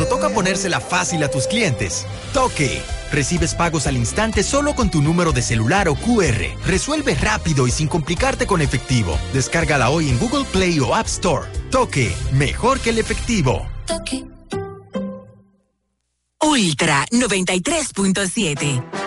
cuando toca ponérsela fácil a tus clientes. Toque. Recibes pagos al instante solo con tu número de celular o QR. Resuelve rápido y sin complicarte con efectivo. Descárgala hoy en Google Play o App Store. Toque. Mejor que el efectivo. Toque. Ultra 93.7.